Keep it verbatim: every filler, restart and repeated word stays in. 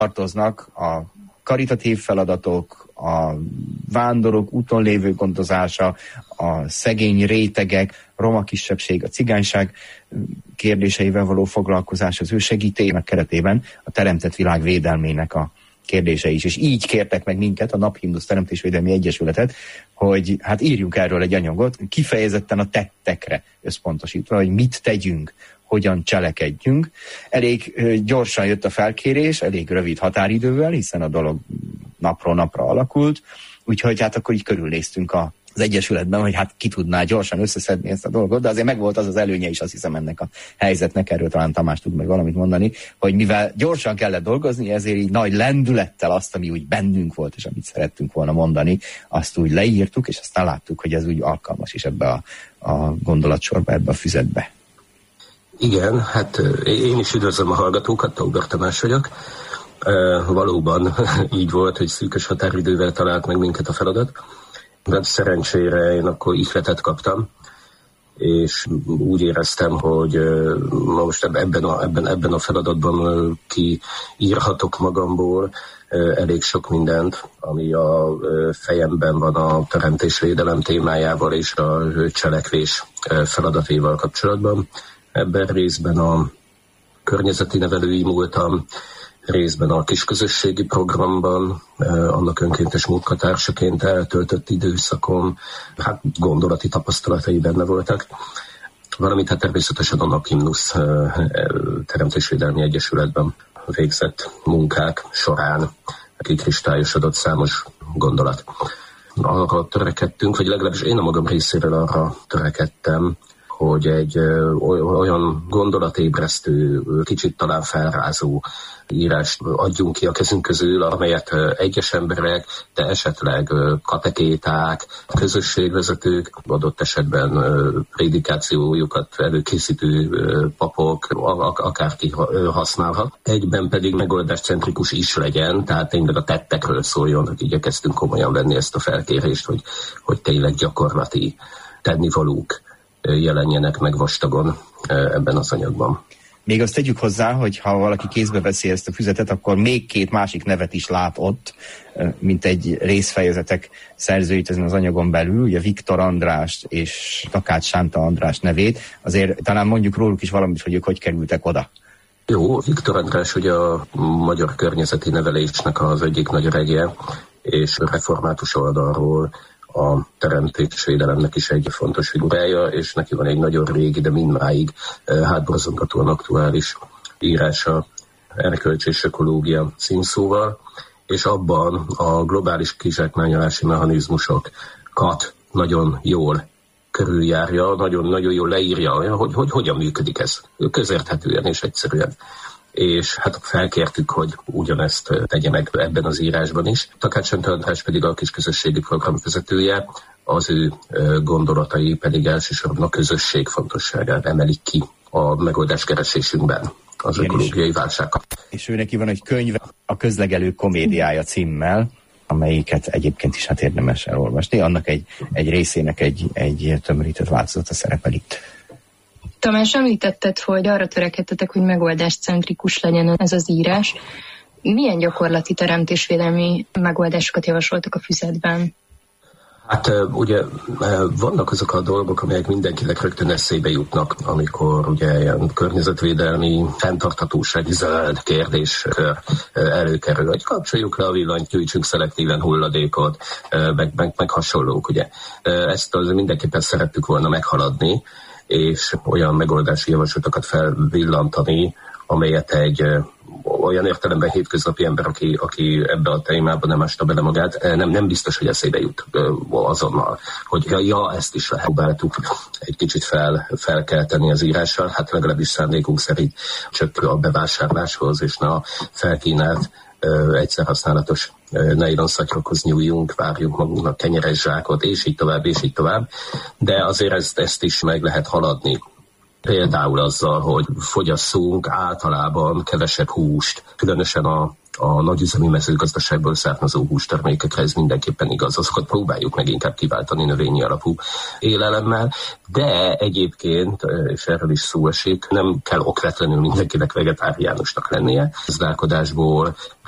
tartoznak a karitatív feladatok, a vándorok, úton lévő gondozása, a szegény rétegek, roma kisebbség, a cigányság kérdéseivel való foglalkozás, az ő segítélynek keretében a teremtett világ védelmének a kérdése is. És így kértek meg minket, a Naphimnusz Teremtésvédelmi Egyesületet, hogy hát írjunk erről egy anyagot, kifejezetten a tettekre összpontosítva, hogy mit tegyünk, hogyan cselekedjünk. Elég gyorsan jött a felkérés, elég rövid határidővel, hiszen a dolog napról napra alakult, úgyhogy hát akkor így körülnéztünk a az Egyesületben, hogy hát ki tudná gyorsan összeszedni ezt a dolgot, de azért megvolt az az előnye is, azt hiszem, ennek a helyzetnek, erről talán Tamás tud meg valamit mondani, hogy mivel gyorsan kellett dolgozni, ezért így nagy lendülettel azt, ami úgy bennünk volt, és amit szerettünk volna mondani, azt úgy leírtuk, és aztán láttuk, hogy ez úgy alkalmas is ebbe a, a gondolatsorba, ebbe a füzetbe. Igen, hát én is üdvözlöm a hallgatókat, Tauber Tamás vagyok. Uh, valóban így volt, hogy szűkös határidővel talált meg minket a feladat. De szerencsére én akkor ihletet kaptam, és úgy éreztem, hogy ma most ebben a, ebben, ebben a feladatban kiírhatok magamból elég sok mindent, ami a fejemben van a teremtésvédelem témájával és a cselekvés feladatéval kapcsolatban. Ebben részben a környezeti nevelői múltam, részben a kisközösségi programban, annak önkéntes munkatársaként eltöltött időszakom, hát gondolati tapasztalatai benne voltak. Valamint hát természetesen a Naphimnusz Teremtésvédelmi Egyesületben végzett munkák során kikristályosodott számos gondolat. Arra törekedtünk, vagy legalábbis én a magam részéről arra törekedtem, hogy egy olyan gondolatébresztő, kicsit talán felrázó írást adjunk ki a kezünk közül, amelyet egyes emberek, de esetleg katekéták, közösségvezetők, adott esetben prédikációjukat előkészítő papok, akárki használhat. Egyben pedig megoldáscentrikus is legyen, tehát tényleg a tettekről szóljon, hogy igyekeztünk komolyan venni ezt a felkérést, hogy, hogy tényleg gyakorlati tennivalók jelenjenek meg vastagon ebben az anyagban. Még azt tegyük hozzá, hogy ha valaki kézbe veszi ezt a füzetet, akkor még két másik nevet is lát ott, mint egy részfejezetek szerzőit ezen az anyagon belül, ugye Viktor Andrást és Takács Sánta András nevét. Azért talán mondjuk róluk is valamit, hogy ők hogy kerültek oda. Jó, Viktor András ugye a magyar környezeti nevelésnek az egyik nagy regje, és református oldalról a teremtésvédelemnek is egy fontos figurája, és neki van egy nagyon régi, de mindmáig hátborzongatóan aktuális írása, Erkölcs és ökológia címszóval, és abban a globális kizsákmányolási mechanizmusokat nagyon jól körüljárja, nagyon, nagyon jól leírja, hogy, hogy hogyan működik ez közérthetően és egyszerűen. És hát felkértük, hogy ugyanezt tegye meg ebben az írásban is. Takács Sánta András pedig a kisközösségi program vezetője, az ő gondolatai pedig elsősorban a közösség fontosságát emelik ki a megoldáskeresésünkben az igen, ökológiai válsággal. És ő neki van egy könyve, a Közlegelő komédiája címmel, amelyiket egyébként is hát érdemes elolvasni. Annak egy, egy részének egy, egy tömörített változata szerepel itt. Tamás, említetted, hogy arra törekedtetek, hogy megoldáscentrikus legyen ez az írás. Milyen gyakorlati teremtésvédelmi megoldásokat javasoltak a füzetben? Hát ugye vannak azok a dolgok, amelyek mindenkinek rögtön eszébe jutnak, amikor ugye ilyen környezetvédelmi, fenntarthatósági zöld kérdéskör előkerül, hogy kapcsoljuk le a villanyt, gyűjtsünk szelektíven hulladékot, meg, meg, meg hasonlók, ugye. Ezt az mindenképpen szerettük volna meghaladni, és olyan megoldási javaslatokat felvillantani, amelyet egy olyan értelemben hétköznapi ember, aki, aki ebbe a témában nem ásta bele magát, nem, nem biztos, hogy eszébe jut azonnal, hogy ja, ja ezt is lehet. Próbáltuk egy kicsit fel, felkelteni az írással, hát legalábbis szándékunk szerint csak a bevásárláshoz, és ne a felkínált egyszer használatos nylon szatyrokhoz nyúljunk, várjunk magunknak kenyeres zsákot, és így tovább, és így tovább. De azért ezt, ezt is meg lehet haladni. Például azzal, hogy fogyasszunk általában kevesebb húst, különösen a, a nagyüzemi mezőgazdaságból származó hústermékekre ez mindenképpen igaz. Azokat próbáljuk meg inkább kiváltani növényi alapú élelemmel, de egyébként, és erről is szó esik, nem kell okvetlenül mindenkinek vegetáriánusnak lennie. Gazdálkodásból